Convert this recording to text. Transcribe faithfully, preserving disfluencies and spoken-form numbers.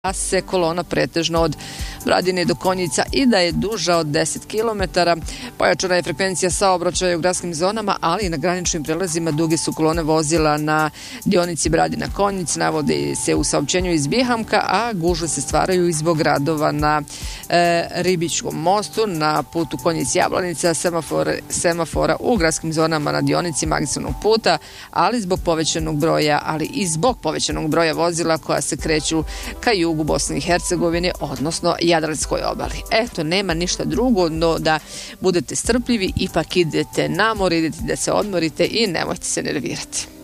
da se kolona pretežno od Bradine do Konjica i da je duža od deset kilometara. Pojačana je frekvencija saobraćaja u gradskim zonama, ali i na graničnim prelazima duge su kolone vozila na dionici Bradina Konjic, navode se u saopćenju iz Bihamka, a gužve se stvaraju i zbog radova na e, Ribičkom mostu, na putu Konjic-Jablanica, semafora, semafora u gradskim zonama na dionici magistralnog puta, ali zbog povećanog broja, ali i zbog povećanog broja vozila koja se kreću ka jugu Bosne i Hercegovine, odnosno Jadranskoj obali. Eto, nema ništa drugo no da budete strpljivi, ipak idete na more, idete da se odmorite i nemojte se nervirati.